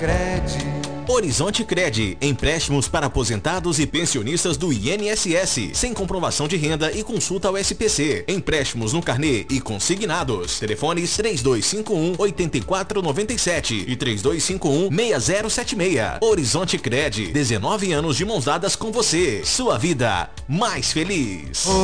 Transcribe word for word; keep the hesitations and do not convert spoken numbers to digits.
Cred. Horizonte Cred, empréstimos para aposentados e pensionistas do I N S S, sem comprovação de renda e consulta ao S P C. Empréstimos no carnê e consignados. Telefones três dois cinco um, oito quatro nove sete e três dois cinco um, seis zero sete seis. Horizonte Cred, dezenove anos de mãos dadas com você. Sua vida mais feliz.